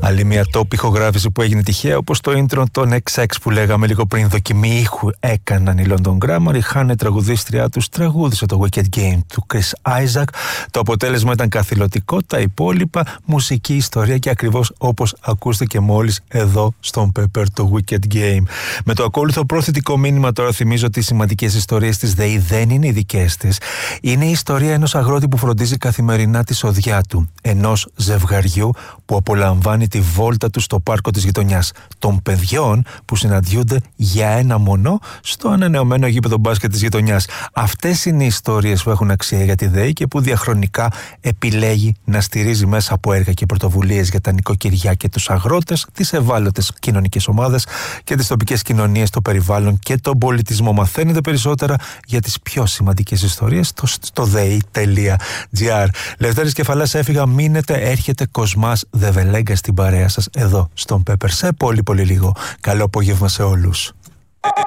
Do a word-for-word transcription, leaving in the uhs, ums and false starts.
Άλλη μια top ηχογράφηση που έγινε τυχαία, όπως το intro των εξ εξ που λέγαμε λίγο πριν. Δοκιμή ήχου έκαναν οι London Grammar. Η Χάνε, τραγουδίστριά τους, τραγούδισε το Wicked Game του Chris Isaac. Το αποτέλεσμα ήταν καθηλωτικό, τα υπόλοιπα μουσική ιστορία και ακριβώς όπως ακούστηκε μόλις εδώ στον Pepper το Wicked Game. Με το ακόλουθο προθετικό μήνυμα τώρα θυμίζω ότι οι σημαντικές ιστορίες της ΔΕΗ δεν είναι οι δικές της. Είναι η ιστορία ενός αγρότη που φροντίζει καθημερινά τη σοδιά του, ενός ζευγαριού που απολαμβάνει τη βόλτα του στο πάρκο της γειτονιάς, των παιδιών που συναντιούνται για ένα μονό στο ανανεωμένο γήπεδο μπάσκετ της γειτονιάς. Αυτές είναι οι ιστορίες που έχουν αξία για τη ΔΕΗ και που διαχρονικά επιλέγει να στηρίζει μέσα από έργα και πρωτοβουλίες για τα νοικοκυριά και τους αγρότες, τις ευάλωτες κοινωνικές ομάδες και τις τοπικές κοινωνίες, το περιβάλλον και τον πολιτισμό. Μαθαίνετε περισσότερα για τις πιο σημαντικές ιστορίες στο, στο δέι τελεία τζι άρ. Λευτέρης Κεφαλάς έφυγα, μείνετε, έρχεται Κοσμάς Δεβελέγκα στην παρέα σας εδώ στον Pepper σε πολύ πολύ λίγο. Καλό απόγευμα σε όλους.